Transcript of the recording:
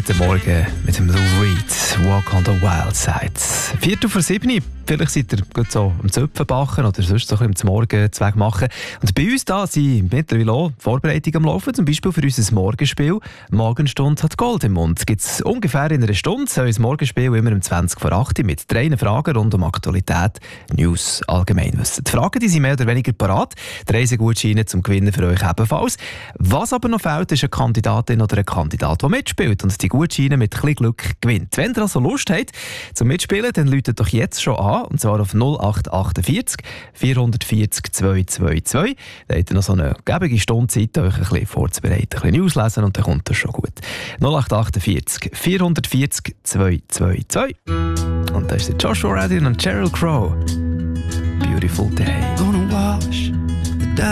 Guten Morgen mit dem Lou Reed, Walk on the Wild Side. 6:45, vielleicht seid ihr gut so am Zöpfenbachen oder sonst so ein bisschen am Morgenzweig machen. Und bei uns da sind mittlerweile auch Vorbereitungen am Laufen, zum Beispiel für unser Morgenspiel. Morgenstunde hat Gold im Mund. Gibt es ungefähr in einer Stunde, so ein Morgenspiel immer um 20:08 mit 3 Fragen rund um Aktualität, News, Allgemeinwissen. Die Fragen die sind mehr oder weniger parat. Die Reisegutscheine zum Gewinnen für euch ebenfalls. Was aber noch fehlt, ist eine Kandidatin oder ein Kandidat, der mitspielt und die Gutscheine mit ein bisschen Glück gewinnt. Wenn ihr also Lust habt zum Mitspielen, dann läutet doch jetzt schon an, und zwar auf 0848 440 222. Da habt ihr noch so eine gebige Stunde, euch ein bisschen vorzubereiten, ein bisschen News lesen und dann kommt das schon gut. 0848 440 222. Und da ist der Joshua Radin und Sheryl Crow. Beautiful Day. Gonna wash